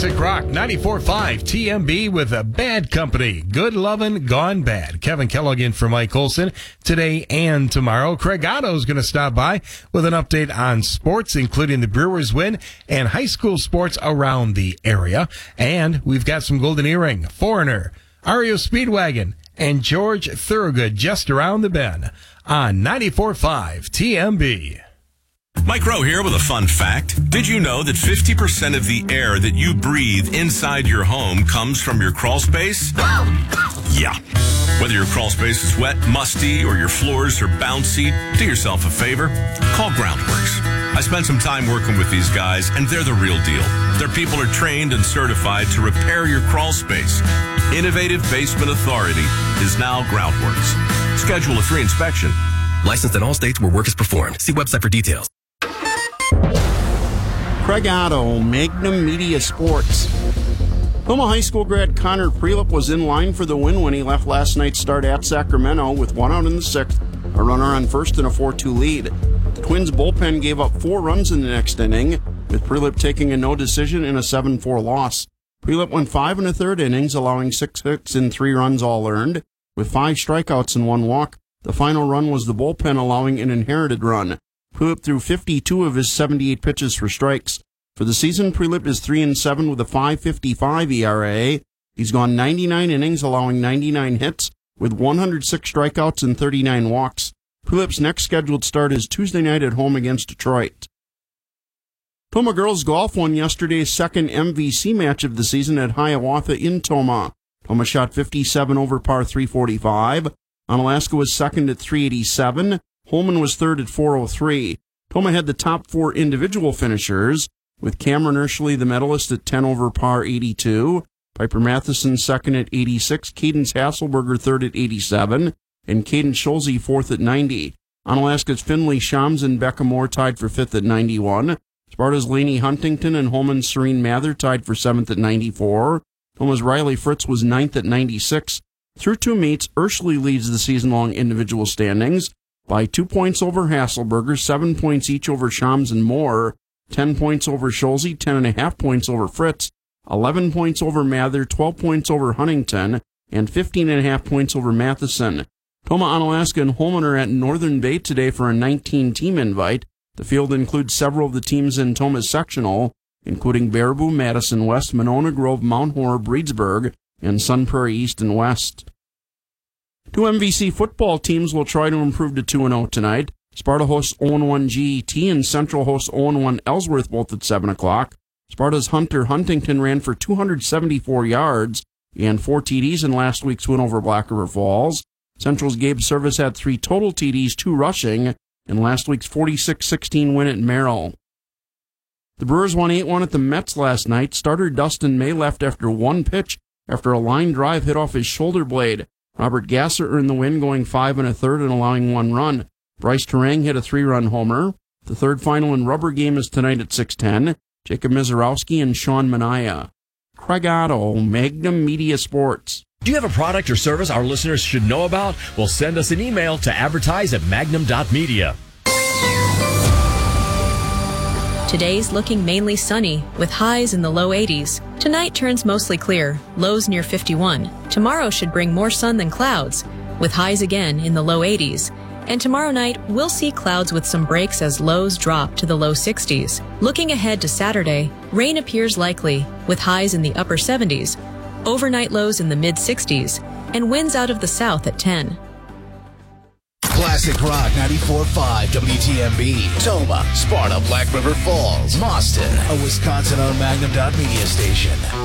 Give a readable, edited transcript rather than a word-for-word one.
Classic Rock 94.5 TMB with a Bad Company. Good lovin' gone bad. Kevin Kellogan for Mike Olson today and tomorrow. Craig Otto's going to stop by with an update on sports, including the Brewers win and high school sports around the area. And we've got some Golden Earring, Foreigner, REO Speedwagon, and George Thorogood just around the bend on 94.5 TMB. Mike Rowe here with a fun fact. Did you know that 50% of the air that you breathe inside your home comes from your crawl space? Yeah. Whether your crawl space is wet, musty, or your floors are bouncy, do yourself a favor. Call Groundworks. I spent some time working with these guys, and they're the real deal. Their people are trained and certified to repair your crawl space. Innovative Basement Authority is now Groundworks. Schedule a free inspection. Licensed in all states where work is performed. See website for details. Craig Otto, Magnum Media Sports. Toma High School grad Connor Prelip was in line for the win when he left last night's start at Sacramento with 1 out in the 6th, a runner on first and a 4-2 lead. The Twins' bullpen gave up 4 runs in the next inning, with Prelip taking a no decision in a 7-4 loss. Prelip went 5 1/3 innings, allowing 6 hits and 3 runs all earned, with 5 strikeouts and 1 walk. The final run was the bullpen allowing an inherited run. Prelip threw 52 of his 78 pitches for strikes. For the season, Prelip is 3-7 with a 5.55 ERA. He's gone 99 innings, allowing 99 hits, with 106 strikeouts and 39 walks. Prelip's next scheduled start is Tuesday night at home against Detroit. Toma girls golf won yesterday's second MVC match of the season at Hiawatha in Toma. Toma shot 57 over par 345. Onalaska was second at 387. Holman was third at 403. Toma had the top 4 individual finishers, with Cameron Urshley, the medalist, at 10 over par 82. Piper Matheson second at 86. Cadence Hasselberger third at 87. And Caden Schulze fourth at 90. Onalaska's Finley Shams and Becca Moore tied for 5th at 91. Sparta's Lainey Huntington and Holman's Serene Mather tied for 7th at 94. Toma's Riley Fritz was 9th at 96. Through 2 meets, Urshley leads the season-long individual standings by 2 points over Hasselberger, 7 points each over Shams and Moore, 10 points over Schulze, 10.5 points over Fritz, 11 points over Mather, 12 points over Huntington, and 15.5 points over Matheson. Toma, Onalaska, and Holman are at Northern Bay today for a 19-team invite. The field includes several of the teams in Toma's sectional, including Baraboo, Madison West, Monona Grove, Mount Horror, Breedsburg, and Sun Prairie East and West. 2 MVC football teams will try to improve to 2-0 tonight. Sparta hosts 0-1 GET and Central hosts 0-1 Ellsworth, both at 7 o'clock. Sparta's Hunter Huntington ran for 274 yards and 4 TDs in last week's win over Black River Falls. Central's Gabe Service had 3 total TDs, 2 rushing, in last week's 46-16 win at Merrill. The Brewers won 8-1 at the Mets last night. Starter Dustin May left after 1 pitch after a line drive hit off his shoulder blade. Robert Gasser earned the win, going 5 1/3 and allowing 1 run. Bryce Terang hit a 3-run homer. The third final and rubber game is tonight at 6:10. Jacob Mizorowski and Sean Manaya. Craig Otto, Magnum Media Sports. Do you have a product or service our listeners should know about? Well, send us an email to advertise@magnum.media. Today's looking mainly sunny, with highs in the low 80s. Tonight turns mostly clear, lows near 51. Tomorrow should bring more sun than clouds, with highs again in the low 80s. And tomorrow night, we'll see clouds with some breaks as lows drop to the low 60s. Looking ahead to Saturday, rain appears likely, with highs in the upper 70s, overnight lows in the mid-60s, and winds out of the south at 10. Classic Rock 94.5 WTMB. Toma, Sparta, Black River Falls, Mauston, a Wisconsin-owned Magnum.media station.